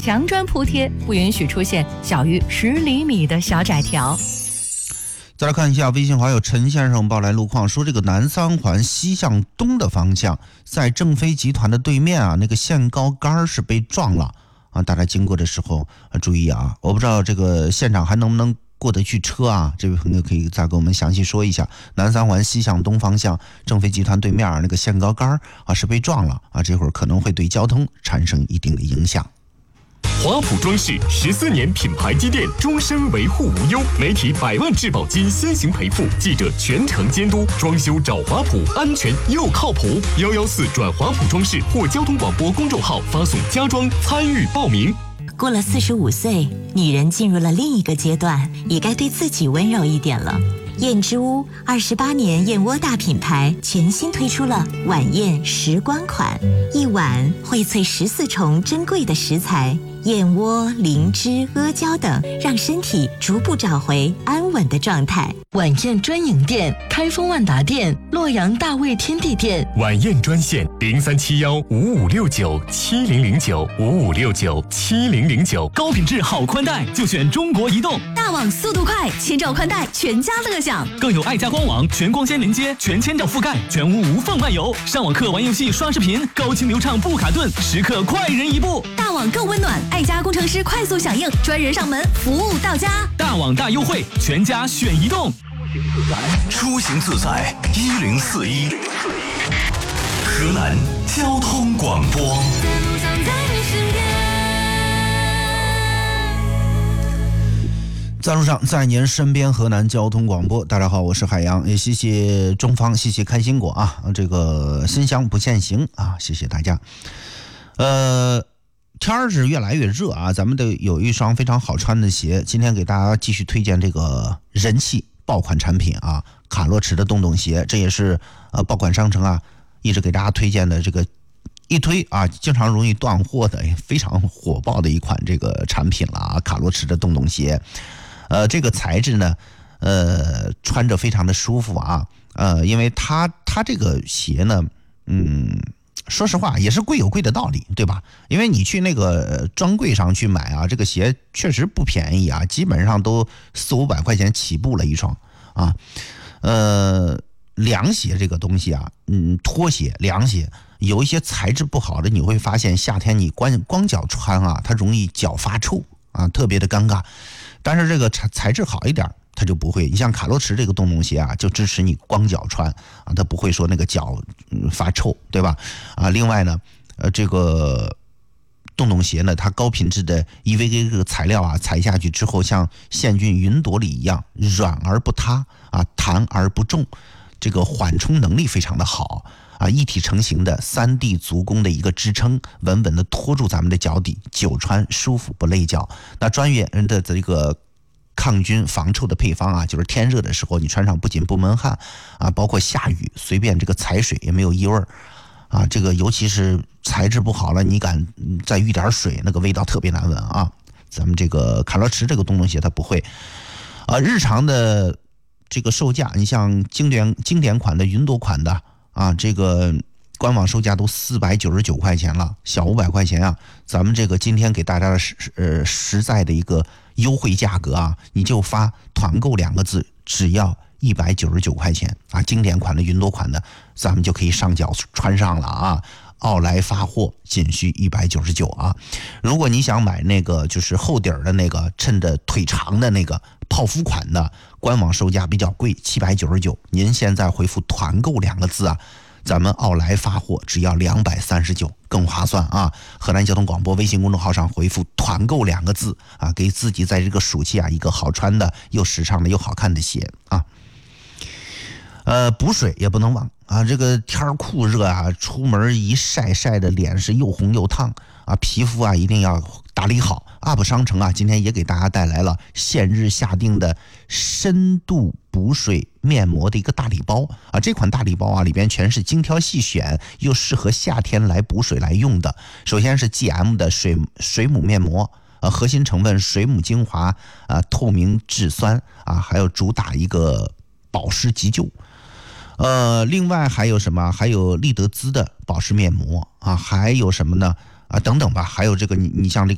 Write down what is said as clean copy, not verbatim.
墙砖铺贴，不允许出现小于10厘米的小窄条。 再来看一下微信好友陈先生报来路况，说这个南三环西向东的方向，在正飞集团的对面啊，那个限高杆是被撞了啊，大家经过的时候注意啊，我不知道这个现场还能不能过得去车啊？这位朋友可以再给我们详细说一下，南三环西向东方向正飞集团对面那个限高杆啊是被撞了啊，这会儿可能会对交通产生一定的影响。 华普装饰14年品牌积淀，终身维护无忧，媒体100万质保金先行赔付，记者全程监督，装修找华普，安全又靠谱。114转华普装饰或交通广播公众号发送家装参与报名。 过了45岁，女人进入了另一个阶段，也该对自己温柔一点了。燕之屋28年燕窝大品牌全新推出了晚宴时光款，一碗荟萃14重珍贵的食材，燕窝、灵芝、阿胶等，让身体逐步找回安稳的状态。 晚宴专营店：开封万达店、洛阳大味天地店。 晚宴专线03715569700955697009。 高品质好宽带就选中国移动， 大网速度快，千兆宽带全家乐享， 更有爱家官网全光纤连接、全千兆覆盖，全屋无缝漫游。上网课、玩游戏、刷视频，高清流畅不卡顿，时刻快人一步。 大网更温暖，爱家工程师快速响应，专人上门，服务到家。 大网大优惠，全家选移动。 出行自在1041，河南交通广播。 在路上，在您身边，河南交通广播。大家好，我是海洋，也谢谢中方，谢谢开心果啊，这个新乡不限行啊，谢谢大家。天儿是越来越热啊，咱们的有一双非常好穿的鞋，今天给大家继续推荐这个人气爆款产品啊，卡洛驰的洞洞鞋，这也是爆款商城啊一直给大家推荐的这个一推啊，经常容易断货的非常火爆的一款这个产品了啊，卡洛驰的洞洞鞋。这个材质呢，穿着非常的舒服啊，因为它这个鞋呢，说实话也是贵有贵的道理，对吧？因为你去那个专柜上去买啊，这个鞋确实不便宜啊，基本上都400-500块钱起步了一双啊。凉鞋这个东西啊，拖鞋、凉鞋有一些材质不好的，你会发现夏天你光脚穿啊，它容易脚发臭啊，特别的尴尬。但是这个材质好一点，它就不会。你像卡洛驰这个洞洞鞋啊，就支持你光脚穿啊，它不会说那个脚发臭，对吧？啊，另外呢，这个洞洞鞋呢，它高品质的 EVA 这个材料啊，踩下去之后像线菌云朵里一样软而不塌啊，弹而不重，这个缓冲能力非常的好。啊，一体成型的3D 足弓的一个支撑，稳稳的托住咱们的脚底，久穿舒服不累脚。那专业人的这个抗菌防臭的配方啊，就是天热的时候你穿上不仅不闷汗啊，包括下雨随便这个踩水也没有异味啊。这个尤其是材质不好了，你敢再遇点水，那个味道特别难闻啊。咱们这个卡洛驰这个洞洞鞋它不会啊。日常的这个售价，你像经典款的云朵款的。啊，这个官网售价都499块钱了，小500块钱啊！咱们这个今天给大家的实在的一个优惠价格啊，你就发团购2个字，只要199块钱啊！经典款的云朵款的，咱们就可以上脚穿上了啊！奥莱发货仅需199啊！如果你想买那个就是厚底儿的那个，衬着腿长的那个泡芙款的，官网售价比较贵，799。您现在回复团购2个字啊，咱们奥莱发货只要239，更划算啊！河南交通广播微信公众号上回复团购2个字啊，给自己在这个暑期啊一个好穿的又时尚的又好看的鞋啊。补水也不能忘啊！这个天酷热啊，出门一晒的脸是又红又烫啊，皮肤啊一定要打理好。UP 商城啊，今天也给大家带来了现日下定的深度补水面膜的一个大礼包啊！这款大礼包啊，里边全是精挑细选又适合夏天来补水来用的。首先是 GM 的水母面膜。核心成分水母精华啊，透明质酸啊，还有主打一个保湿急救。另外还有什么？还有丽德滋的保湿面膜啊，还有什么呢？啊，等等吧，还有这个你像这个